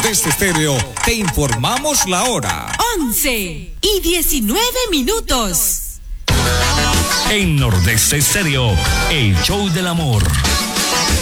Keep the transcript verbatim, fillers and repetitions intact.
Nordeste Estéreo te informamos la hora. once y diecinueve minutos. En Nordeste Estéreo, el show del amor.